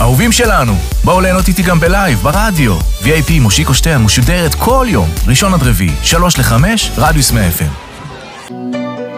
אהובים שלנו, בואו ליהנות איתי גם בלייב, ברדיו. VIP מושיקו שטרן משודרת כל יום, ראשון עד רביעי, 3 ל-5, רדיוס 100 FM.